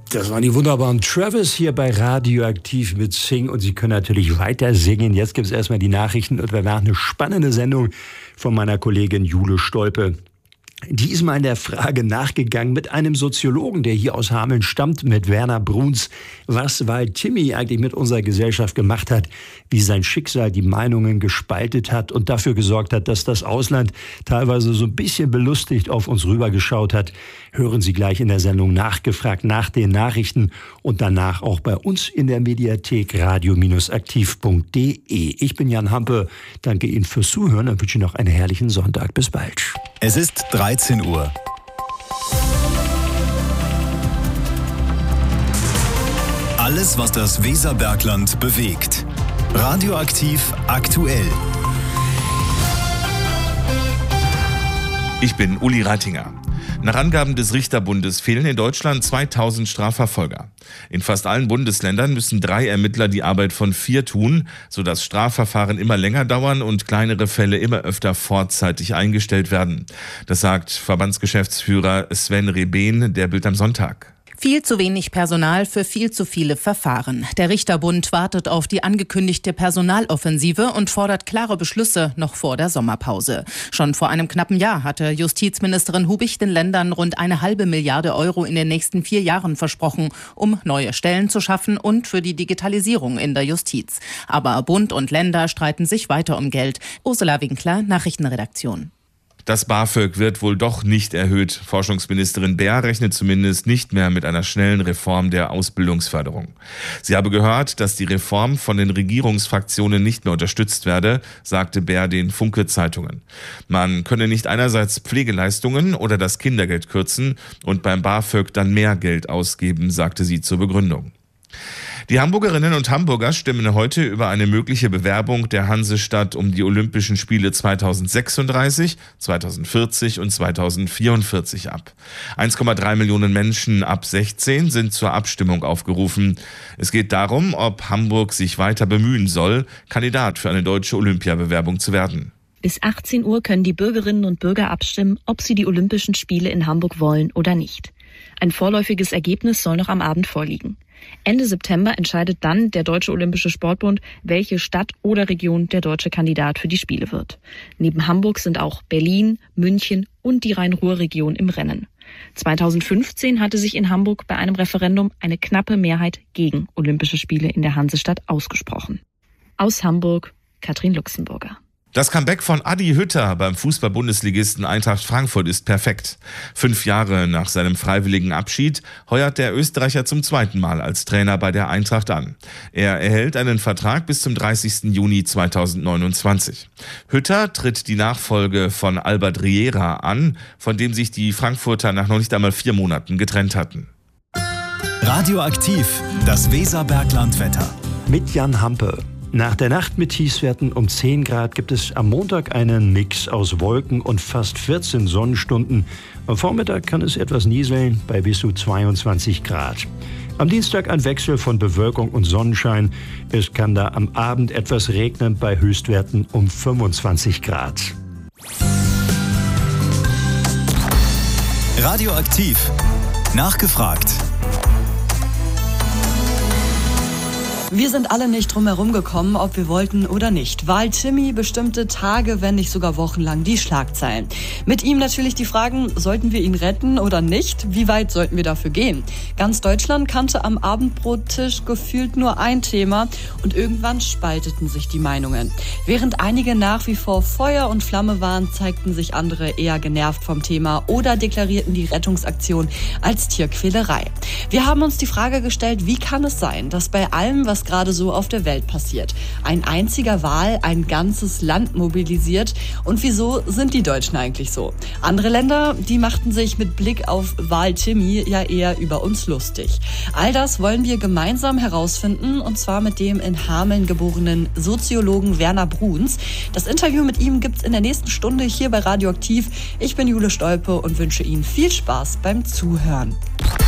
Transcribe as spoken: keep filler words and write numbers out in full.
Das waren die wunderbaren Travis hier bei Radioaktiv mit Sing und Sie können natürlich weiter singen. Jetzt gibt es erstmal die Nachrichten und danach eine spannende Sendung von meiner Kollegin Jule Stolpe. Die ist mal in der Frage nachgegangen mit einem Soziologen, der hier aus Hameln stammt, mit Werner Bruns, was Wald Timmy eigentlich mit unserer Gesellschaft gemacht hat, wie sein Schicksal die Meinungen gespaltet hat und dafür gesorgt hat, dass das Ausland teilweise so ein bisschen belustigt auf uns rübergeschaut hat. Hören Sie gleich in der Sendung Nachgefragt nach den Nachrichten und danach auch bei uns in der Mediathek radio aktiv punkt de. Ich bin Jan Hampe, danke Ihnen fürs Zuhören und wünsche Ihnen noch einen herrlichen Sonntag. Bis bald. Es ist dreizehn Uhr. Alles, was das Weserbergland bewegt. Radioaktiv aktuell. Ich bin Uli Reitinger. Nach Angaben des Richterbundes fehlen in Deutschland zweitausend Strafverfolger. In fast allen Bundesländern müssen drei Ermittler die Arbeit von vier tun, sodass Strafverfahren immer länger dauern und kleinere Fälle immer öfter vorzeitig eingestellt werden. Das sagt Verbandsgeschäftsführer Sven Rebehn der Bild am Sonntag. Viel zu wenig Personal für viel zu viele Verfahren. Der Richterbund wartet auf die angekündigte Personaloffensive und fordert klare Beschlüsse noch vor der Sommerpause. Schon vor einem knappen Jahr hatte Justizministerin Hubich den Ländern rund eine halbe Milliarde Euro in den nächsten vier Jahren versprochen, um neue Stellen zu schaffen und für die Digitalisierung in der Justiz. Aber Bund und Länder streiten sich weiter um Geld. Ursula Winkler, Nachrichtenredaktion. Das BAföG wird wohl doch nicht erhöht. Forschungsministerin Baer rechnet zumindest nicht mehr mit einer schnellen Reform der Ausbildungsförderung. Sie habe gehört, dass die Reform von den Regierungsfraktionen nicht mehr unterstützt werde, sagte Baer den Funke-Zeitungen. Man könne nicht einerseits Pflegeleistungen oder das Kindergeld kürzen und beim BAföG dann mehr Geld ausgeben, sagte sie zur Begründung. Die Hamburgerinnen und Hamburger stimmen heute über eine mögliche Bewerbung der Hansestadt um die Olympischen Spiele zweitausendsechsunddreißig, zweitausendvierzig und zweitausendvierundvierzig ab. eins Komma drei Millionen Menschen ab sechzehn sind zur Abstimmung aufgerufen. Es geht darum, ob Hamburg sich weiter bemühen soll, Kandidat für eine deutsche Olympiabewerbung zu werden. Bis achtzehn Uhr können die Bürgerinnen und Bürger abstimmen, ob sie die Olympischen Spiele in Hamburg wollen oder nicht. Ein vorläufiges Ergebnis soll noch am Abend vorliegen. Ende September entscheidet dann der Deutsche Olympische Sportbund, welche Stadt oder Region der deutsche Kandidat für die Spiele wird. Neben Hamburg sind auch Berlin, München und die Rhein-Ruhr-Region im Rennen. zweitausendfünfzehn hatte sich in Hamburg bei einem Referendum eine knappe Mehrheit gegen Olympische Spiele in der Hansestadt ausgesprochen. Aus Hamburg, Katrin Luxemburger. Das Comeback von Adi Hütter beim Fußball-Bundesligisten Eintracht Frankfurt ist perfekt. Fünf Jahre nach seinem freiwilligen Abschied heuert der Österreicher zum zweiten Mal als Trainer bei der Eintracht an. Er erhält einen Vertrag bis zum dreißigsten Juni zweitausendneunundzwanzig. Hütter tritt die Nachfolge von Albert Riera an, von dem sich die Frankfurter nach noch nicht einmal vier Monaten getrennt hatten. Radioaktiv, das Weserberglandwetter. Mit Jan Hampe. Nach der Nacht mit Tiefstwerten um zehn Grad gibt es am Montag einen Mix aus Wolken und fast vierzehn Sonnenstunden. Am Vormittag kann es etwas nieseln bei bis zu zweiundzwanzig Grad. Am Dienstag ein Wechsel von Bewölkung und Sonnenschein. Es kann da am Abend etwas regnen bei Höchstwerten um fünfundzwanzig Grad. Radioaktiv. Nachgefragt. Wir sind alle nicht drum herum gekommen, ob wir wollten oder nicht. Wald Timmy bestimmte Tage, wenn nicht sogar wochenlang die Schlagzeilen. Mit ihm natürlich die Fragen, sollten wir ihn retten oder nicht? Wie weit sollten wir dafür gehen? Ganz Deutschland kannte am Abendbrottisch gefühlt nur ein Thema und irgendwann spalteten sich die Meinungen. Während einige nach wie vor Feuer und Flamme waren, zeigten sich andere eher genervt vom Thema oder deklarierten die Rettungsaktion als Tierquälerei. Wir haben uns die Frage gestellt, wie kann es sein, dass bei allem, was gerade so auf der Welt passiert, ein einziger Wal ein ganzes Land mobilisiert und wieso sind die Deutschen eigentlich so? Andere Länder, die machten sich mit Blick auf Wal Timmy ja eher über uns lustig. All das wollen wir gemeinsam herausfinden und zwar mit dem in Hameln geborenen Soziologen Werner Bruns. Das Interview mit ihm gibt's in der nächsten Stunde hier bei Radioaktiv. Ich bin Jule Stolpe und wünsche Ihnen viel Spaß beim Zuhören.